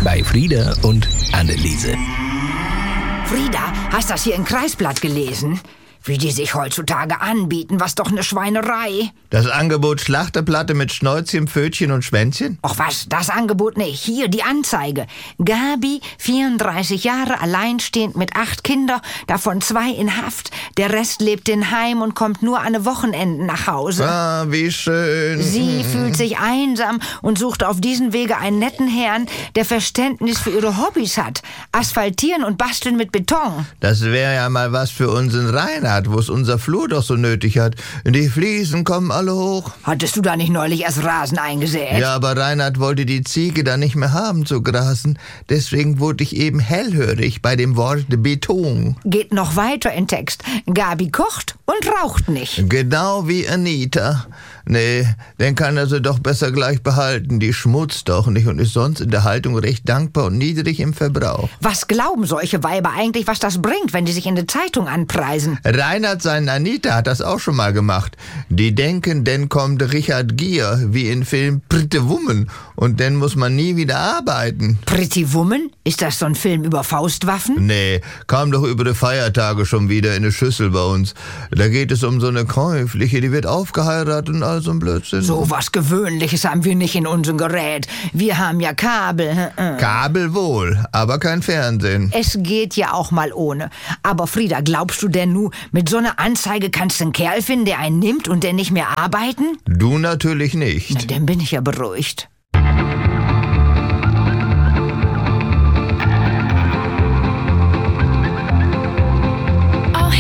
bei Frieda und Anneliese. Frieda, hast das hier im Kreisblatt gelesen? Wie die sich heutzutage anbieten, was doch eine Schweinerei. Das Angebot Schlachterplatte mit Schnäuzchen, Pfötchen und Schwänzchen? Och was, das Angebot nicht. Hier, die Anzeige. Gabi, 34 Jahre, alleinstehend mit 8 Kindern, davon 2 in Haft. Der Rest lebt in Heim und kommt nur an den Wochenenden nach Hause. Ah, wie schön. Sie fühlt sich einsam und sucht auf diesen Wege einen netten Herrn, der Verständnis für ihre Hobbys hat. Asphaltieren und basteln mit Beton. Das wäre ja mal was für unseren Reinhard, wo es unser Flur doch so nötig hat. Die Fliesen kommen alle hoch. Hattest du da nicht neulich erst Rasen eingesät? Ja, aber Reinhard wollte die Ziege da nicht mehr haben zu grasen. Deswegen wurde ich eben hellhörig bei dem Wort Beton. Geht noch weiter im Text. Gabi kocht und raucht nicht. Genau wie Anita. Nee, den kann er sie doch besser gleich behalten. Die schmutzt doch nicht und ist sonst in der Haltung recht dankbar und niedrig im Verbrauch. Was glauben solche Weiber eigentlich, was das bringt, wenn die sich in der Zeitung anpreisen? Reinhard seinen Anita hat das auch schon mal gemacht. Die denken, denn kommt Richard Gere, wie im Film Pretty Woman. Und dann muss man nie wieder arbeiten. Pretty Woman? Ist das so ein Film über Faustwaffen? Nee, kam doch über die Feiertage schon wieder in eine Schüssel bei uns. Da geht es um so eine Käufliche, die wird aufgeheiratet und all so ein Blödsinn. So was Gewöhnliches haben wir nicht in unserem Gerät. Wir haben ja Kabel. Kabel wohl, aber kein Fernsehen. Es geht ja auch mal ohne. Aber Frieda, glaubst du denn nu, mit so einer Anzeige kannst du einen Kerl finden, der einen nimmt und der nicht mehr arbeiten? Du natürlich nicht. Na, dann bin ich ja beruhigt.